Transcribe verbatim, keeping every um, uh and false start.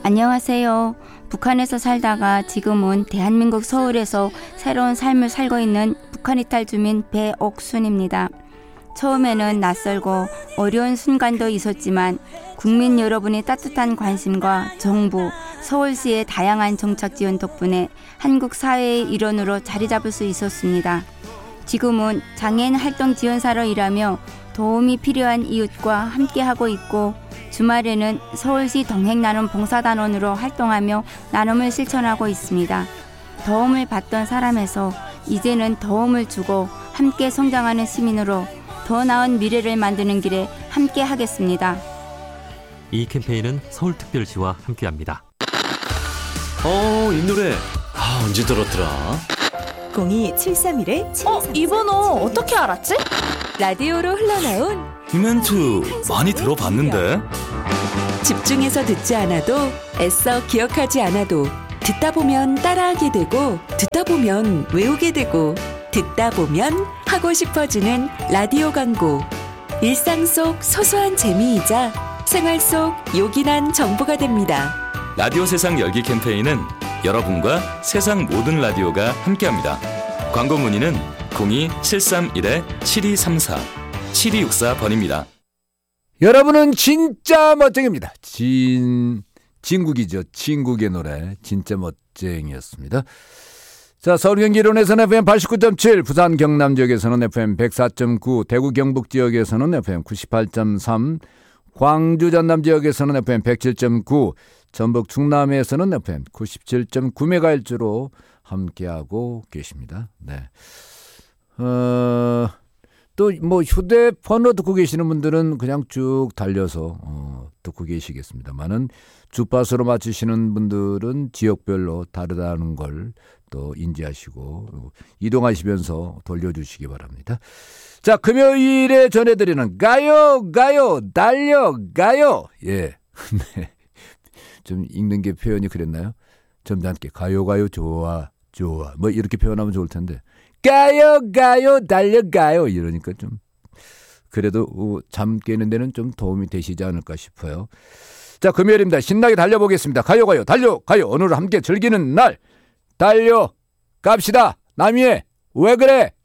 안녕하세요. 북한에서 살다가 지금은 대한민국 서울에서 새로운 삶을 살고 있는 북한 이탈 주민 배옥순입니다. 처음에는 낯설고 어려운 순간도 있었지만 국민 여러분의 따뜻한 관심과 정부, 서울시의 다양한 정책 지원 덕분에 한국 사회의 일원으로 자리 잡을 수 있었습니다. 지금은 장애인 활동 지원사로 일하며 도움이 필요한 이웃과 함께하고 있고 주말에는 서울시 동행나눔 봉사단원으로 활동하며 나눔을 실천하고 있습니다. 도움을 받던 사람에서 이제는 도움을 주고 함께 성장하는 시민으로 더 나은 미래를 만드는 길에 함께 하겠습니다. 이 캠페인은 서울특별시와 함께합니다. 어, 이 노래 아, 언제 들었더라? 공이 칠삼일 칠이삼사. 어? 이 번호 어떻게 알았지? 라디오로 흘러나온 이 멘트 많이 들어봤는데? 집중해서 듣지 않아도 애써 기억하지 않아도 듣다 보면 따라하게 되고 듣다 보면 외우게 되고 듣다 보면 하고 싶어지는 라디오 광고. 일상 속 소소한 재미이자 생활 속 요긴한 정보가 됩니다. 라디오 세상 열기 캠페인은 여러분과 세상 모든 라디오가 함께합니다. 광고 문의는 공이 칠삼일 칠이삼사 칠이육사 번입니다. 여러분은 진짜 멋쟁입니다. 진 진국이죠. 진국의 노래 진짜 멋쟁이였습니다. 자, 서울 경기 이론에서는 에프엠 팔십구 점 칠, 부산 경남 지역에서는 에프엠 백사 점 구, 대구 경북 지역에서는 에프엠 구십팔 점 삼, 광주 전남 지역에서는 에프엠 백칠 점 구, 전북 충남에서는 에프엠 구십칠 점 구 메가헤르츠로 함께하고 계십니다. 네. 어, 또 뭐 휴대폰으로 듣고 계시는 분들은 그냥 쭉 달려서 어, 듣고 계시겠습니다만은 주파수로 맞추시는 분들은 지역별로 다르다는 걸 또 인지하시고 이동하시면서 돌려주시기 바랍니다. 자, 금요일에 전해드리는 가요 가요 달려가요. 예. 좀 읽는 게 표현이 그랬나요? 좀 짧게 가요 가요 좋아 좋아 뭐 이렇게 표현하면 좋을 텐데 가요 가요 달려가요 이러니까 좀 그래도 잠 깨는 데는 좀 도움이 되시지 않을까 싶어요. 자, 금요일입니다. 신나게 달려보겠습니다. 가요 가요 달려가요. 오늘 함께 즐기는 날 달려 갑시다. 남이의 왜 그래.